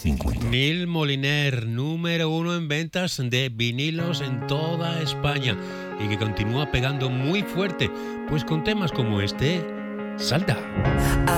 50. Neil Moliner, número 1 en ventas de vinilos en toda España y que continúa pegando muy fuerte, pues con temas como este, Salta.